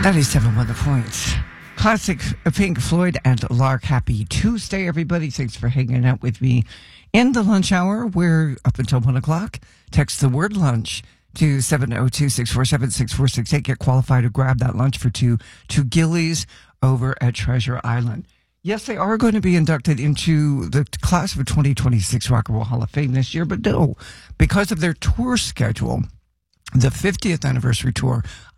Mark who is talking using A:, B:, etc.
A: 97 won the points. Classic Pink Floyd and Lark. Happy Tuesday, everybody. Thanks for hanging out with me in the lunch hour. We're up until 1 o'clock. Text the word lunch to 702-647-6468. Get qualified to grab that lunch for two Gillies over at Treasure Island. Yes, they are going to be inducted into the class of 2026 Rock and Roll Hall of Fame this year, but no, because of their tour schedule, the 50th anniversary tour,